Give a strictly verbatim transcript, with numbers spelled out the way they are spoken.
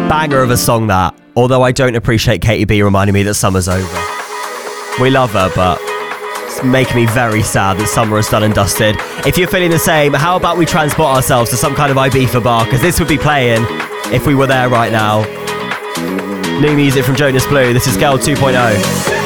Banger of a song, that. Although I don't appreciate Katie B reminding me that summer's over. We love her, but it's making me very sad that summer is done and dusted. If you're feeling the same, how about we transport ourselves to some kind of Ibiza bar? Because this would be playing if we were there right now. New music from Jonas Blue. This is Girl two point oh.